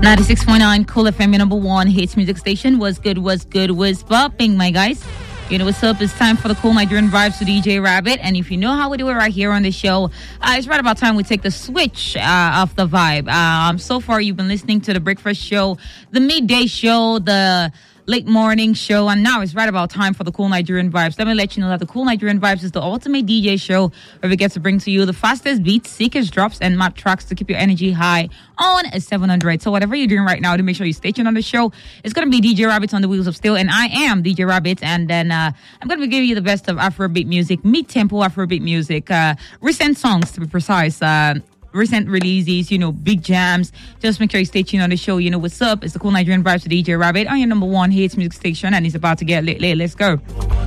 96.9 Cool FM, your number one hits music station. Was popping, my guys. You know what's up? It's time for the Cool Nigerian Vibes with DJ Rabbit. And if you know how we do it right here on the show, it's right about time we take the switch of the vibe. So far, you've been listening to the breakfast show, the midday show, the late morning show, and now it's right about time for the Cool Nigerian Vibes. Let me let you know that the Cool Nigerian Vibes is the ultimate DJ show where we get to bring to you the fastest beats, sickest drops, and mad tracks to keep your energy high on a 700. So whatever you're doing right now, to make sure you stay tuned on the show. It's going to be DJ Rabbit on the wheels of steel, and I am DJ Rabbit, and then I'm going to be giving you the best of Afrobeat music, mid-tempo Afrobeat music, recent songs to be precise, recent releases, you know, big jams. Just make sure you stay tuned on the show. You know what's up? It's the Cool Nigerian Vibes with DJ Rabbit on your number one hits music station, and it's about to get lit. Let's go.